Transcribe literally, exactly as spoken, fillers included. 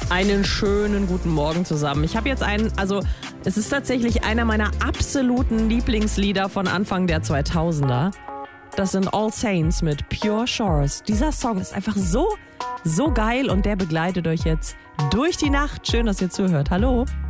Einen schönen guten Morgen zusammen. Ich habe jetzt einen, also es ist tatsächlich einer meiner absoluten Lieblingslieder von Anfang der zweitausender. Das sind All Saints mit Pure Shores. Dieser Song ist einfach so, so geil und der begleitet euch jetzt durch die Nacht. Schön, dass ihr zuhört. Hallo.